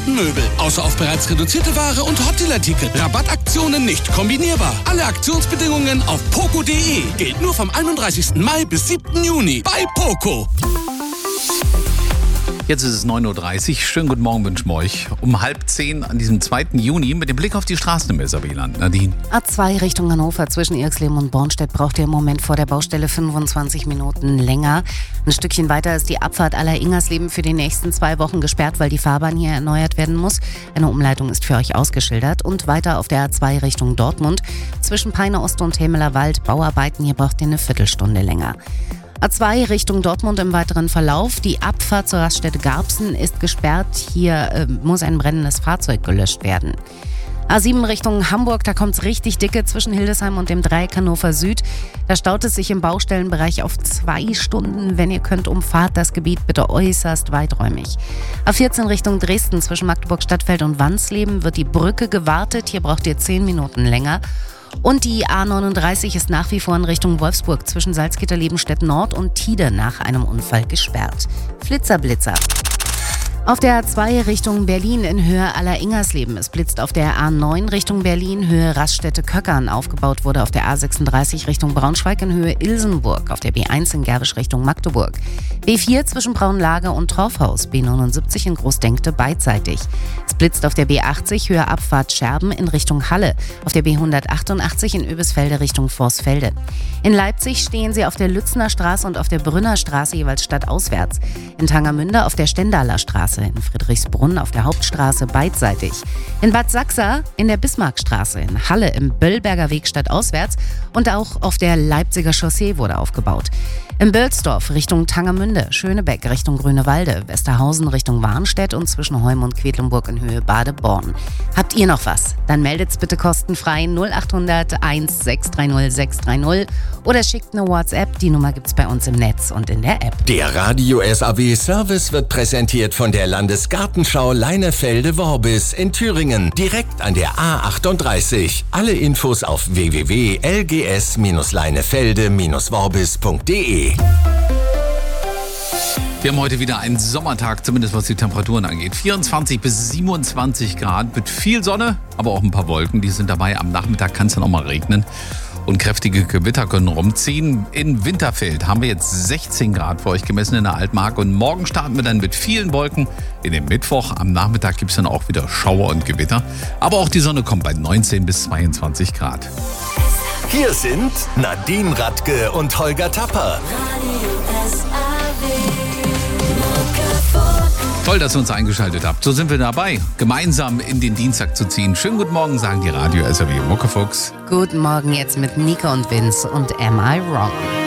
Möbel. Außer auf bereits reduzierte Ware und Hotdeal-Artikel. Rabattaktionen nicht kombinierbar. Alle Aktionsbedingungen auf poco.de. Gilt nur vom 31. Mai bis 7. Juni bei Poco. Jetzt ist es 9.30 Uhr. Schönen guten Morgen wünschen wir euch. Um 9:30 an diesem 2. Juni mit dem Blick auf die Straßen im Weserwieland. Nadine. A2 Richtung Hannover zwischen Irxleben und Bornstedt braucht ihr im Moment vor der Baustelle 25 Minuten länger. Ein Stückchen weiter ist die Abfahrt Aller-Ingersleben für die nächsten 2 Wochen gesperrt, weil die Fahrbahn hier erneuert werden muss. Eine Umleitung ist für euch ausgeschildert. Und weiter auf der A2 Richtung Dortmund zwischen Peine Ost und Hemeler Wald. Bauarbeiten, hier braucht ihr eine Viertelstunde länger. A2 Richtung Dortmund im weiteren Verlauf. Die Abfahrt zur Raststätte Garbsen ist gesperrt. Hier muss ein brennendes Fahrzeug gelöscht werden. A7 Richtung Hamburg, da kommt's richtig dicke zwischen Hildesheim und dem Dreieck Hannover Süd. Da staut es sich im Baustellenbereich auf 2 Stunden. Wenn ihr könnt, umfahrt das Gebiet bitte äußerst weiträumig. A14 Richtung Dresden zwischen Magdeburg Stadtfeld und Wansleben wird die Brücke gewartet. Hier braucht ihr 10 Minuten länger. Und die A39 ist nach wie vor in Richtung Wolfsburg zwischen Salzgitter-Lebenstedt Nord und Tide nach einem Unfall gesperrt. Flitzer. Auf der A2 Richtung Berlin in Höhe Aller-Ingersleben. Es blitzt auf der A9 Richtung Berlin, Höhe Raststätte-Köckern. Aufgebaut wurde auf der A36 Richtung Braunschweig in Höhe Ilsenburg. Auf der B1 in Gerwisch Richtung Magdeburg. B4 zwischen Braunlage und Torfhaus. B79 in Großdenkte beidseitig. Es blitzt auf der B80 Höhe Abfahrt Scherben in Richtung Halle. Auf der B188 in Oebisfelde Richtung Vorsfelde. In Leipzig stehen sie auf der Lützner Straße und auf der Brünner Straße jeweils stadtauswärts. In Tangermünde auf der Stendaler Straße. In Friedrichsbrunn auf der Hauptstraße beidseitig. In Bad Sachsa in der Bismarckstraße. In Halle im Böllberger Weg stadtauswärts. Und auch auf der Leipziger Chaussee wurde aufgebaut. In Bölsdorf Richtung Tangermünde, Schönebeck Richtung Grünewalde, Westerhausen Richtung Warnstedt und zwischen Heum und Quedlinburg in Höhe Badeborn. Habt ihr noch was? Dann meldet's bitte kostenfrei 0800 1630 630 oder schickt eine WhatsApp. Die Nummer gibt's bei uns im Netz und in der App. Der Radio SAW Service wird präsentiert von der Landesgartenschau Leinefelde-Worbis in Thüringen, direkt an der A38. Alle Infos auf www.lgs-leinefelde-worbis.de. Wir haben heute wieder einen Sommertag, zumindest was die Temperaturen angeht. 24 bis 27 Grad mit viel Sonne, aber auch ein paar Wolken, die sind dabei. Am Nachmittag kann es dann auch mal regnen und kräftige Gewitter können rumziehen. In Winterfeld haben wir jetzt 16 Grad für euch gemessen in der Altmark und morgen starten wir dann mit vielen Wolken. In den Mittwoch am Nachmittag gibt es dann auch wieder Schauer und Gewitter. Aber auch die Sonne kommt bei 19 bis 22 Grad. Hier sind Nadine Radke und Holger Tapper. Toll, dass ihr uns eingeschaltet habt. So sind wir dabei, gemeinsam in den Dienstag zu ziehen. Schönen guten Morgen, sagen die Radio SAW Muckefuchs. Guten Morgen jetzt mit Nika und Vince und Am I Wrong?